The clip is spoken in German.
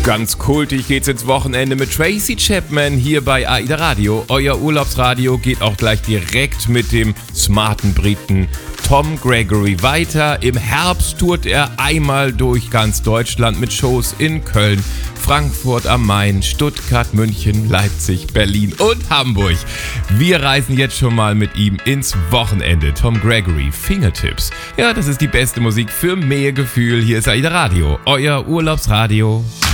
Ganz kultig geht's ins Wochenende mit Tracy Chapman hier bei AIDA Radio. Euer Urlaubsradio geht auch gleich direkt mit dem smarten Briten Tom Gregory weiter. Im Herbst tourt er einmal durch ganz Deutschland mit Shows in Köln, Frankfurt am Main, Stuttgart, München, Leipzig, Berlin und Hamburg. Wir reisen jetzt schon mal mit ihm ins Wochenende. Tom Gregory, Fingertips. Ja, das ist die beste Musik für mehr Gefühl. Hier ist AIDA Radio, euer Urlaubsradio.